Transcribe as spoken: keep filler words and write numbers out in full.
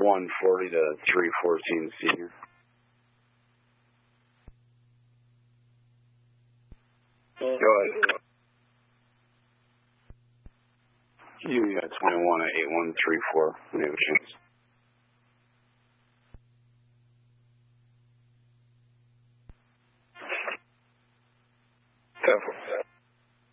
one forty to three fourteen senior. Go ahead. You got twenty-one at eight one three four. We have a chance. ten four.